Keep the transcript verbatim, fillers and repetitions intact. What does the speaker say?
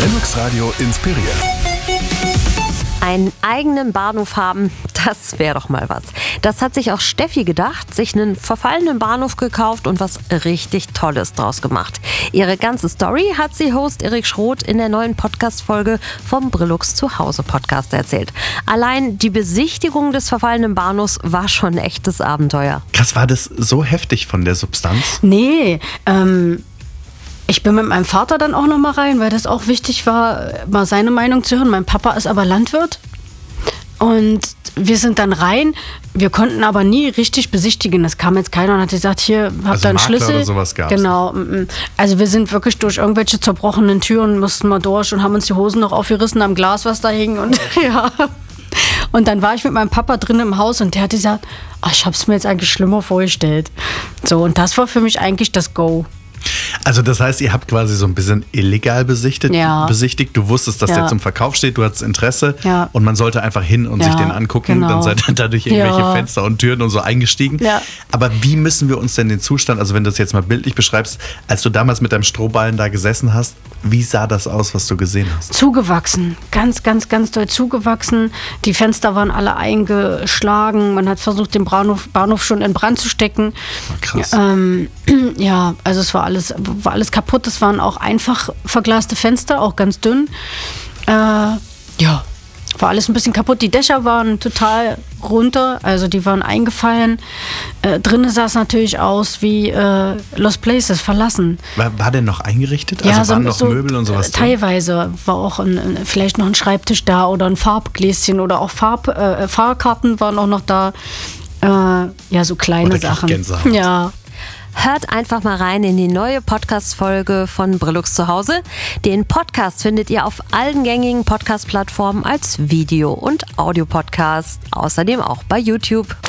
Brillux Radio inspiriert. Einen eigenen Bahnhof haben, das wäre doch mal was. Das hat sich auch Steffi gedacht, sich einen verfallenen Bahnhof gekauft und was richtig Tolles draus gemacht. Ihre ganze Story hat sie Host Erik Schroth in der neuen Podcast-Folge vom Brillux Zuhause Podcast erzählt. Allein die Besichtigung des verfallenen Bahnhofs war schon ein echtes Abenteuer. Krass, war das so heftig von der Substanz? Nee, ähm... Ich bin mit meinem Vater dann auch noch mal rein, weil das auch wichtig war, mal seine Meinung zu hören. Mein Papa ist aber Landwirt und wir sind dann rein. Wir konnten aber nie richtig besichtigen. Es kam jetzt keiner und hat gesagt, hier, habt ihr Also einen Makler Schlüssel? oder sowas gab's Genau. Also wir sind wirklich durch irgendwelche zerbrochenen Türen, mussten mal durch und haben uns die Hosen noch aufgerissen am Glas, was da hing. Und ja. Und dann war ich mit meinem Papa drin im Haus und der hat gesagt, oh, ich habe es mir jetzt eigentlich schlimmer vorgestellt. So, und das war für mich eigentlich das Go. Also das heißt, ihr habt quasi so ein bisschen illegal besichtigt. Ja. besichtigt. Du wusstest, dass Ja. der zum Verkauf steht, du hattest Interesse Ja. und man sollte einfach hin und Ja, sich den angucken. genau. Dann seid ihr da durch irgendwelche Ja. Fenster und Türen und so eingestiegen. Ja. Aber wie müssen wir uns denn den Zustand, also wenn du das jetzt mal bildlich beschreibst, als du damals mit deinem Strohballen da gesessen hast, wie sah das aus, was du gesehen hast? Zugewachsen, ganz, ganz, ganz doll zugewachsen. Die Fenster waren alle eingeschlagen. Man hat versucht, den Bahnhof, Bahnhof schon in Brand zu stecken. Oh, krass. Ähm, ja, also es war alles, war alles kaputt. Es waren auch einfach verglaste Fenster, auch ganz dünn. Äh, ja, war alles ein bisschen kaputt. Die Dächer waren total runter, also die waren eingefallen. Äh, drinnen sah es natürlich aus wie äh, Lost Places, verlassen. War, war der noch eingerichtet? Also waren noch Möbel und sowas äh, drin? Teilweise war auch ein, ein, vielleicht noch ein Schreibtisch da oder ein Farbgläschen oder auch Farb, äh, Fahrkarten waren auch noch da. Äh, ja, so kleine Oder krieg ich Sachen. Gänsehaut. Ja. Hört einfach mal rein in die neue Podcast-Folge von Brillux Zuhause. Den Podcast findet ihr auf allen gängigen Podcast-Plattformen als Video- und Audiopodcast. Außerdem auch bei YouTube.